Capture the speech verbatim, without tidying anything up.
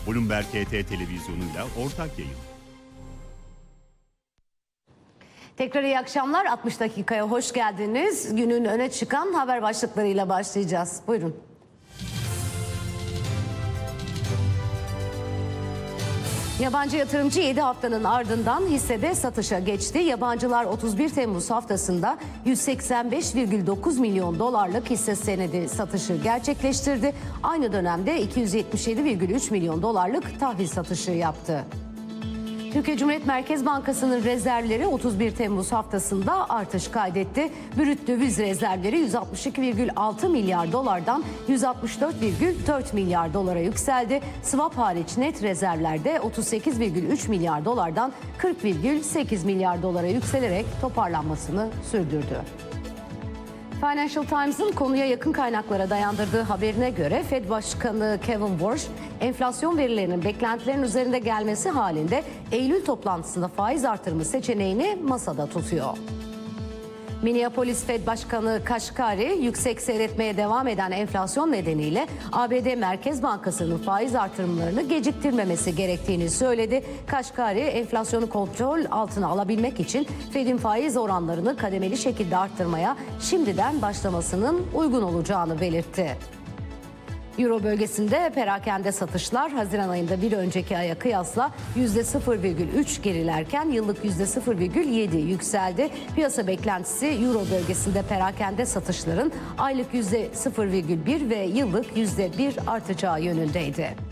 Bloomberg H T televizyonuyla ortak yayın. Tekrar iyi akşamlar. altmış dakikaya hoş geldiniz. Günün öne çıkan haber başlıklarıyla başlayacağız. Buyurun. Yabancı yatırımcı yedi haftanın ardından hissede satışa geçti. Yabancılar otuz bir Temmuz haftasında yüz seksen beş virgül dokuz milyon dolarlık hisse senedi satışı gerçekleştirdi. Aynı dönemde iki yüz yetmiş yedi virgül üç milyon dolarlık tahvil satışı yaptı. Türkiye Cumhuriyet Merkez Bankası'nın rezervleri otuz bir Temmuz haftasında artış kaydetti. Brüt döviz rezervleri yüz altmış iki virgül altı milyar dolardan yüz altmış dört virgül dört milyar dolara yükseldi. Swap hariç net rezervlerde otuz sekiz virgül üç milyar dolardan kırk virgül sekiz milyar dolara yükselerek toparlanmasını sürdürdü. Financial Times'ın konuya yakın kaynaklara dayandırdığı haberine göre Fed Başkanı Kevin Warsh, enflasyon verilerinin beklentilerin üzerinde gelmesi halinde Eylül toplantısında faiz artırımı seçeneğini masada tutuyor. Minneapolis Fed Başkanı Kashkari, yüksek seyretmeye devam eden enflasyon nedeniyle A B D Merkez Bankası'nın faiz artırımlarını geciktirmemesi gerektiğini söyledi. Kashkari, enflasyonu kontrol altına alabilmek için Fed'in faiz oranlarını kademeli şekilde arttırmaya şimdiden başlamasının uygun olacağını belirtti. Euro bölgesinde perakende satışlar Haziran ayında bir önceki aya kıyasla yüzde sıfır virgül üç gerilerken yıllık yüzde sıfır virgül yedi yükseldi. Piyasa beklentisi Euro bölgesinde perakende satışların aylık yüzde sıfır virgül bir ve yıllık yüzde bir artacağı yönündeydi.